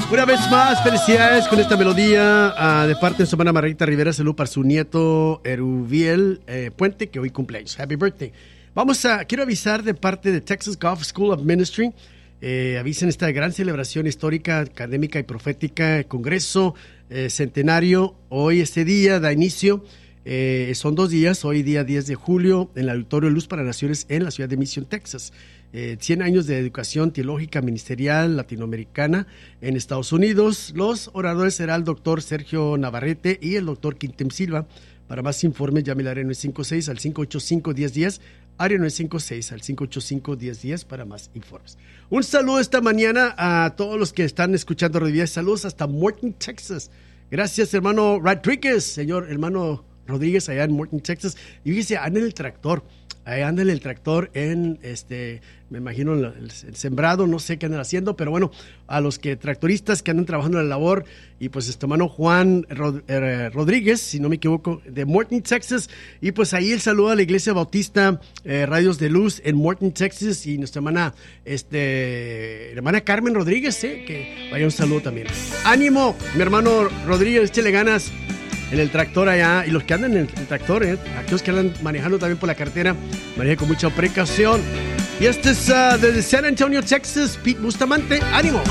Una vez más, felicidades con esta melodía de parte de su hermana Margarita Rivera. Salud para su nieto Eruviel Puente, que hoy cumpleaños. Happy birthday. Quiero avisar de parte de Texas Gulf School of Ministry. Avisen esta gran celebración histórica, académica y profética, Congreso Centenario. Hoy este día da inicio. Son 2 días, hoy día 10 de julio, en el Auditorio Luz para Naciones en la ciudad de Mission, Texas. 100 años de educación teológica ministerial latinoamericana en Estados Unidos. Los oradores serán el doctor Sergio Navarrete y el doctor Quintem Silva. Para más informes, llame al área 956 al 585-1010, área 956 al 585-1010 para más informes. Un saludo esta mañana a todos los que están escuchando Rodríguez. Saludos hasta Morton, Texas. Gracias, hermano Rodríguez, señor hermano Rodríguez, allá en Morton, Texas. Y fíjese, anda en el tractor. Ahí anda en el tractor me imagino, el sembrado, no sé qué andan haciendo, pero bueno, a los tractoristas que andan trabajando en la labor, y pues hermano Juan Rodríguez, si no me equivoco, de Morton, Texas, y pues ahí el saludo a la Iglesia Bautista Radios de Luz en Morton, Texas, y nuestra hermana Carmen Rodríguez, que vaya un saludo también. ¡Ánimo, mi hermano Rodríguez, échale ganas en el tractor allá! Y los que andan en el tractor, aquellos que andan manejando también por la carretera, manejen con mucha precaución. Y este es desde San Antonio, Texas, Pete Bustamante. ¡Ánimo!